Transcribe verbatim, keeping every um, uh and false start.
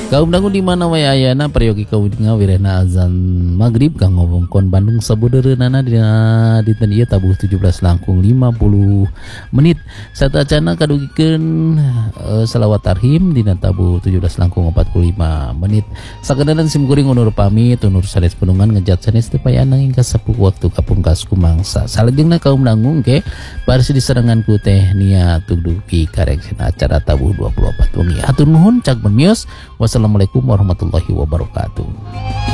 Kaum dangu di mana wae ayana peryogi kaudinga wirena azan maghrib kang ngomongkon Bandung sabudereunana dina dinten ieu tabuh tujuh belas langkung lima puluh menit satacana kadugikeun uh, salawat tarhim dina tabuh tujuh belas langkung empat puluh lima menit sakedaran sim kuring undur pamit undur sanes penungan ngejat sanes teu payah nanging kasepuk waktu kapungkas kumangsa salajengna kaum dangu engke barsi diserangan ku teh Nia tugdugi kareksina acara tabuh dua puluh empat wengi hatur nuhun cak bemios. Wassalamualaikum warahmatullahi wabarakatuh.